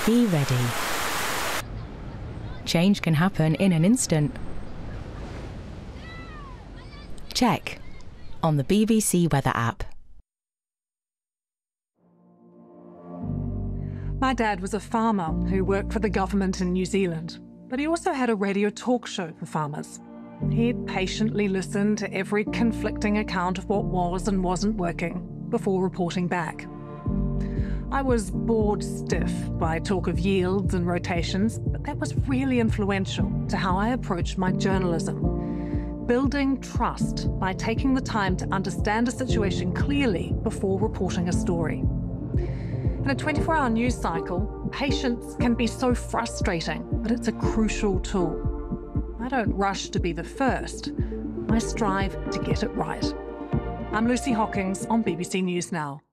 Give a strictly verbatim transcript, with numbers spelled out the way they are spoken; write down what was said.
Be ready. Change can happen in an instant. Check on the B B C Weather app. My dad was a farmer who worked for the government in New Zealand, but he also had a radio talk show for farmers. He'd patiently listen to every conflicting account of what was and wasn't working before reporting back. I was bored stiff by talk of yields and rotations, but that was really influential to how I approached my journalism. Building trust by taking the time to understand a situation clearly before reporting a story. In a twenty-four hour news cycle, patience can be so frustrating, but it's a crucial tool. I don't rush to be the first. I strive to get it right. I'm Lucy Hockings on B B C News Now.